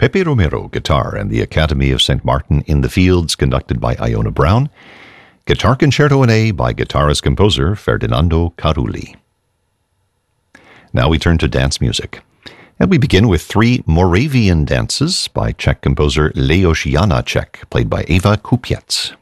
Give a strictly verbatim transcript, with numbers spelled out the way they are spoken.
Pepe Romero, guitar, and the Academy of Saint Martin in the Fields, conducted by Iona Brown. Guitar Concerto in A by guitarist-composer Ferdinando Carulli. Now we turn to dance music. And we begin with three Moravian dances by Czech composer Leos Janáček, played by Eva Kupiec.